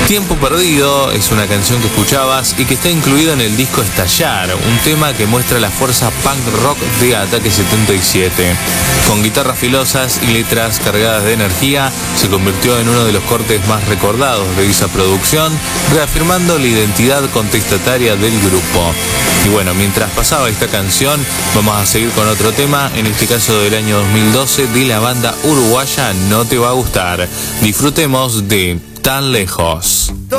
Tiempo Perdido es una canción que escuchabas y que está incluida en el disco Estallar, un tema que muestra la fuerza punk rock de Ataque 77. Con guitarras filosas y letras cargadas de energía, se convirtió en uno de los cortes más recordados de esa producción, reafirmando la identidad contestataria del grupo. Y bueno, mientras pasaba esta canción, vamos a seguir con otro tema, en este caso del año 2012, de la banda uruguaya No Te Va a Gustar. Disfrutemos de Tan Lejos.